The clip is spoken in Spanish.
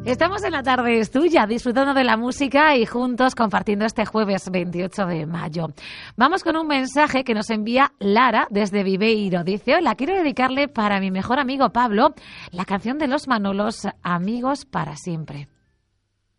Estamos en La Tarde es Tuya, disfrutando de la música y juntos compartiendo este jueves 28 de mayo. Vamos con un mensaje que nos envía Lara desde Viveiro. Dice: hola, quiero dedicarle para mi mejor amigo Pablo la canción de Los Manolos, Amigos para siempre.